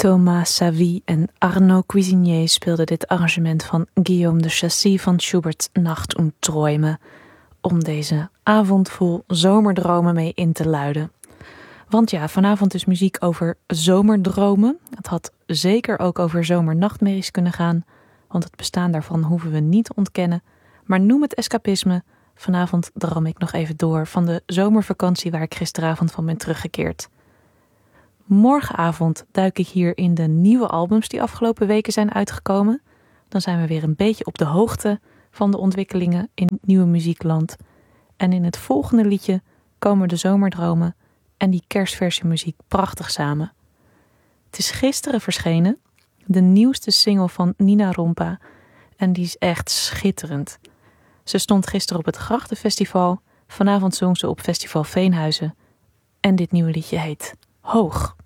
Thomas Savy en Arnaud Cuisinier speelden dit arrangement van Guillaume de Chassis van Schubert's Nacht und Träume om deze avond vol zomerdromen mee in te luiden. Want ja, vanavond is muziek over zomerdromen. Het had zeker ook over zomernachtmerries kunnen gaan, want het bestaan daarvan hoeven we niet te ontkennen. Maar noem het escapisme. Vanavond droom ik nog even door van de zomervakantie waar ik gisteravond van ben teruggekeerd. Morgenavond duik ik hier in de nieuwe albums die afgelopen weken zijn uitgekomen. Dan zijn we weer een beetje op de hoogte van de ontwikkelingen in nieuwe muziekland. En in het volgende liedje komen de zomerdromen en die kerstversie muziek prachtig samen. Het is gisteren verschenen, de nieuwste single van Nina Rompa. En die is echt schitterend. Ze stond gisteren op het Grachtenfestival. Vanavond zong ze op Festival Veenhuizen. En dit nieuwe liedje heet Hoog.